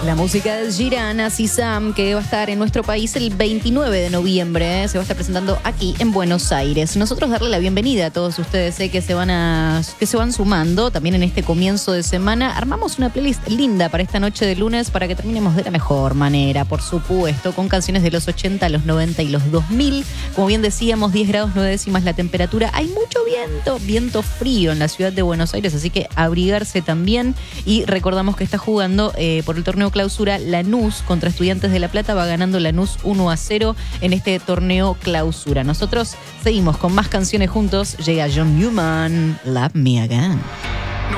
La música de Girana Sisam, que va a estar en nuestro país el 29 de noviembre. Se va a estar presentando aquí en Buenos Aires. Nosotros darle la bienvenida a todos ustedes que se van sumando también en este comienzo de semana. Armamos una playlist linda para esta noche de lunes para que terminemos de la mejor manera, por supuesto, con canciones de los 80, los 90 y los 2000. Como bien decíamos, 10 grados 9 décimas la temperatura. Hay mucho viento frío en la ciudad de Buenos Aires, así que abrigarse también. Y recordamos que está jugando por el torneo Clausura Lanús contra Estudiantes de La Plata. Va ganando Lanús 1-0 en este torneo Clausura. Nosotros seguimos con más canciones juntos. Llega John Newman, Love Me Again.